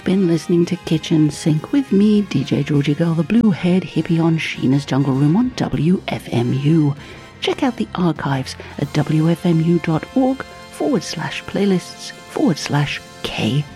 been listening to Kitchen Sink with me, DJ Georgie Girl, the blue-haired hippie on Sheena's Jungle Room on WFMU. Check out the archives at wfmu.org/playlists/K